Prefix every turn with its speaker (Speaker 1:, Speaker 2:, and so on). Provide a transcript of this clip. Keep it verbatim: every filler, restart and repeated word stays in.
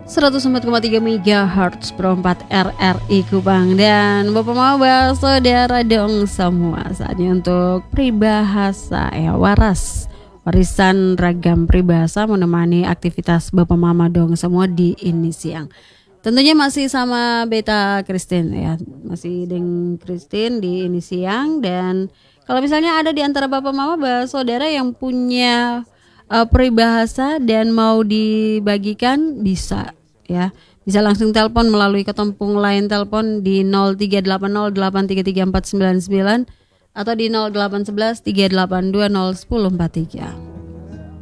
Speaker 1: seratus empat koma tiga megahertz perempat R R I Kupang. Dan Bapak Mama Saudara dong semua, saatnya untuk peribahasa ya waras, warisan ragam peribahasa menemani aktivitas Bapak Mama dong semua di ini siang. Tentunya masih sama Beta Christine ya, masih dengan Christine di ini siang. Dan kalau misalnya ada di antara Bapak Mama Bapak Saudara yang punya uh, peribahasa dan mau dibagikan, bisa ya, bisa langsung telepon melalui ketempung line telepon di nol tiga delapan nol delapan tiga tiga empat sembilan sembilan atau di nol delapan satu satu tiga delapan dua nol satu nol empat tiga.